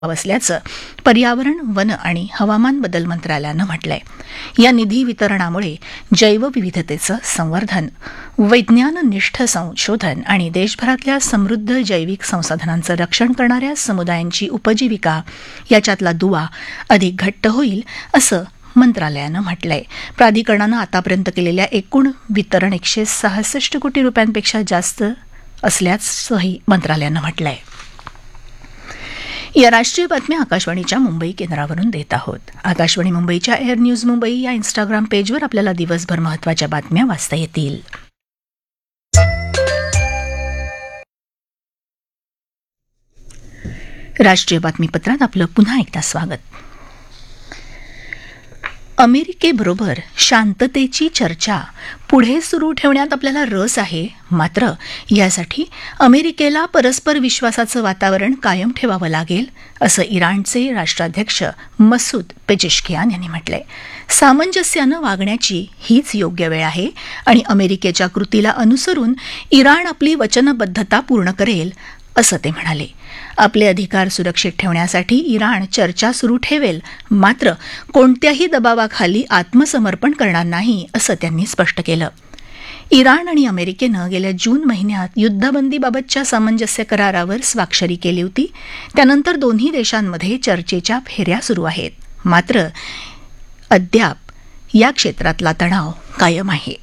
असल्याचं पर्यावरण, वन आणि हवामान बदल मंत्रालयानं म्हटलंय. या निधी वितरणामुळे जैवविविधतेचं संवर्धन, वैज्ञाननिष्ठ संशोधन आणि देशभरातल्या समृद्ध जैविक संसाधनांचं रक्षण करणाऱ्या समुदायांची उपजीविका याच्यातला दुवा अधिक घट्ट होईल असं मंत्रालयानं म्हटलंय. प्राधिकरणानं आतापर्यंत केलेल्या एकूण वितरण 166 कोटी रुपयांपेक्षा जास्त असल्याचंही मंत्रालयानं म्हटलंय. या राष्ट्रीय बातम्या आकाशवाणीच्या मुंबई केंद्रावरून देत आहोत. आकाशवाणी मुंबईच्या एअर न्यूज मुंबई या इंस्टाग्राम पेजवर आपल्याला दिवसभर महत्त्वाच्या बातम्या वाचता येतील. राष्ट्रीय बातमीपत्रात आपलं पुन्हा एकदा स्वागत. अमेरिकेबरोबर शांततेची चर्चा पुढे सुरू ठेवण्यात आपल्याला रस आहे, मात्र यासाठी अमेरिकेला परस्पर विश्वासाचं वातावरण कायम ठेवावं लागेल असं इराणचे राष्ट्राध्यक्ष मसूद पेजेश्कियान यांनी म्हटलंय. सामंजस्यानं वागण्याची हीच योग्य वेळ आहे आणि अमेरिकेच्या कृतीला अनुसरून इराण आपली वचनबद्धता पूर्ण करेल असं ते म्हणाले. आपले अधिकार सुरक्षित ठेवण्यासाठी इराण चर्चा सुरू ठेवेल, मात्र कोणत्याही दबावाखाली आत्मसमर्पण करणार नाही असं त्यांनी स्पष्ट केलं. इराण आणि अमेरिकेनं गेल्या जून महिन्यात युद्धबंदीबाबतच्या सामंजस्य करारावर स्वाक्षरी केली होती. त्यानंतर दोन्ही देशांमध्ये चर्चेच्या फेऱ्या सुरू आहेत, मात्र अद्याप या क्षेत्रातला तणाव कायम आहे.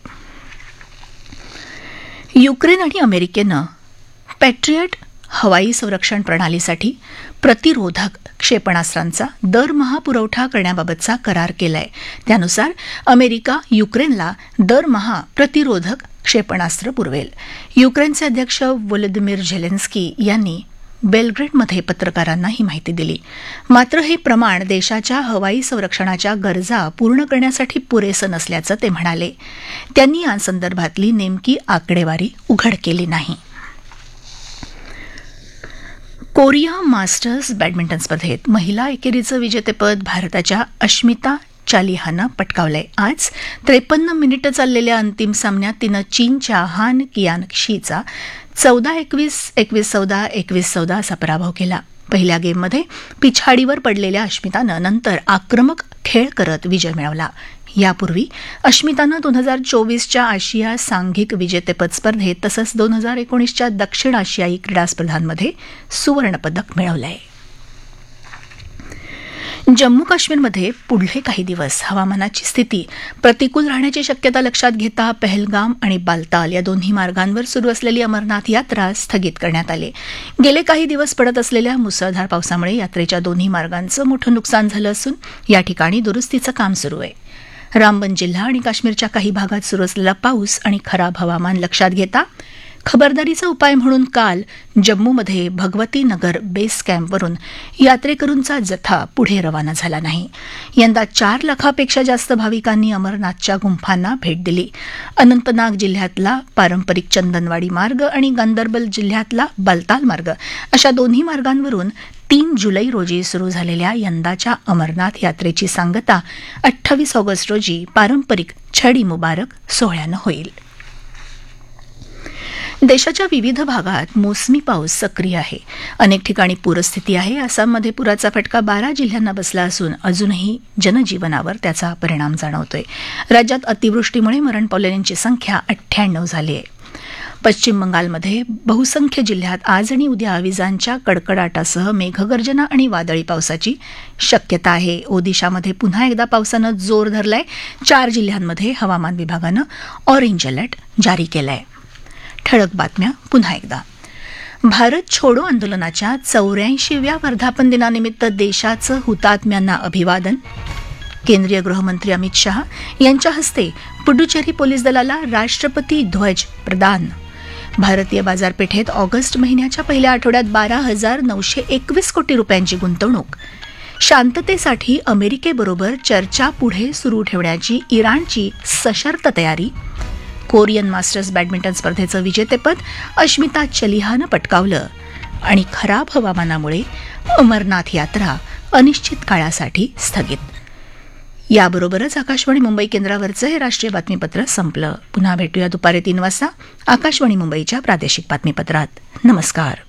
युक्रेन आणि अमेरिकेनं पॅट्रियट हवाई संरक्षण प्रणालीसाठी प्रतिरोधक क्षेपणास्त्रांचा दरमहा पुरवठा करण्याबाबतचा करार केलाय. त्यानुसार अमेरिका युक्रेनला दरमहा प्रतिरोधक क्षेपणास्त्र पुरवेल. युक्रेनचे अध्यक्ष व्लोदिमीर झेलेन्स्की यांनी बेलग्रेडमध्ये पत्रकारांना ही माहिती दिली. मात्र हे प्रमाण देशाच्या हवाई संरक्षणाच्या गरजा पूर्ण करण्यासाठी पुरेसं नसल्याचं ते म्हणाले. त्यांनी या संदर्भातली नेमकी आकडेवारी उघड केली नाही. कोरिया मास्टर्स बॅडमिंटन स्पर्धेत महिला एकेरीचं विजेतेपद भारताच्या अश्मिता चालिहानं पटकावलंय. आज 53 मिनिटं चाललेल्या अंतिम सामन्यात तिनं चीनच्या हान कियानशीचा 14-21, 21-14, 21-14 असा पराभव केला. पहिल्या गेममध्ये पिछाडीवर पडलेल्या अश्मितानं नंतर आक्रमक खेळ करत विजय मिळवला. यापूर्वी अश्मितानं 2024च्या आशिया सांघिक विजेतेपद स्पर्धेत तसंच 2019च्या दक्षिण आशियाई क्रीडा स्पर्धांमध्ये सुवर्णपदक मिळवलंय. जम्मू काश्मीरमध्ये पुढले काही दिवस हवामानाची स्थिती प्रतिकूल राहण्याची शक्यता लक्षात घेता पहलगाम आणि बालताल या दोन्ही मार्गांवर सुरू असलेली अमरनाथ यात्रा स्थगित करण्यात आली. गेले काही दिवस पडत असलेल्या मुसळधार पावसामुळे यात्रेच्या दोन्ही मार्गांचं मोठं नुकसान झालं असून या ठिकाणी दुरुस्तीचं काम सुरू आहे. रामबन जिल्हा आणि काश्मीरच्या काही भागात सुरू असलेला पाऊस आणि खराब हवामान लक्षात घेता खबरदारीचा उपाय म्हणून काल जम्मूमध्ये भगवती नगर बेस कॅम्पवरून यात्रेकरूंचा जथा पुढे रवाना झाला नाही. यंदा 4 लाखापेक्षा जास्त भाविकांनी अमरनाथच्या गुंफांना भेट दिली. अनंतनाग जिल्ह्यातला पारंपरिक चंदनवाडी मार्ग आणि गांदरबल जिल्ह्यातला बालताल मार्ग अशा दोन्ही मार्गांवरून 3 जुलै रोजी सुरू झालेल्या यंदाच्या अमरनाथ यात्रेची सांगता 28 ऑगस्ट रोजी पारंपरिक छडी मुबारक सोहळ्यानं होईल. देशाच्या विविध भागात मोसमी पाऊस सक्रिय आहे. अनेक ठिकाणी पूरस्थिती आहे. आसाममध्ये पुराचा फटका 12 जिल्ह्यांना बसला असून अजूनही जनजीवनावर त्याचा परिणाम जाणवतोय. राज्यात अतिवृष्टीमुळे मरण पावलेल्यांची संख्या 98 झाली आहे. पश्चिम बंगालमध्ये बहुसंख्य जिल्ह्यात आज आणि उद्या विजांच्या कडकडाटासह मेघगर्जना आणि वादळी पावसाची शक्यता आहे. ओदिशामध्ये पुन्हा एकदा पावसानं जोर धरलाय. 4 जिल्ह्यांमध्ये हवामान विभागानं ऑरेंज अलर्ट जारी केलाय. ठळक बातम्या पुन्हा एकदा. भारत छोडो आंदोलनाच्या 84व्या वर्धापन दिनानिमित्त देशाचं हुतात्म्यांना अभिवादन. केंद्रीय गृहमंत्री अमित शहा यांच्या हस्ते पुडुचेरी पोलीस दलाला राष्ट्रपती ध्वज प्रदान. भारतीय बाजारपेठेत ऑगस्ट महिन्याच्या पहिल्या आठवड्यात 12,921 कोटी रुपयांची गुंतवणूक. शांततेसाठी अमेरिकेबरोबर चर्चा पुढे सुरू ठेवण्याची इराणची सशर्त तयारी. कोरियन मास्टर्स बॅडमिंटन स्पर्धेचं विजेतेपद अश्मिता चलिहानं पटकावलं. आणि खराब हवामानामुळे अमरनाथ यात्रा अनिश्चित काळासाठी स्थगित. याबरोबरच आकाशवाणी मुंबई केंद्रावरचं हे राष्ट्रीय बातमीपत्र संपलं. पुन्हा भेटूया दुपारी 3 वाजता आकाशवाणी मुंबईच्या प्रादेशिक बातमीपत्रात. नमस्कार.